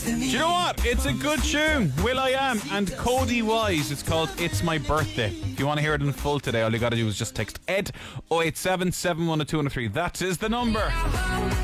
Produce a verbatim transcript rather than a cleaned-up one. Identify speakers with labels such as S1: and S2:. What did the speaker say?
S1: Do
S2: you know what? It's a good tune. Will I Am and Cody Wise. It's called It's My Birthday. If you want to hear it in full today, all you got to do is just text Ed oh eight seven, seven one oh two one oh three. That is the number.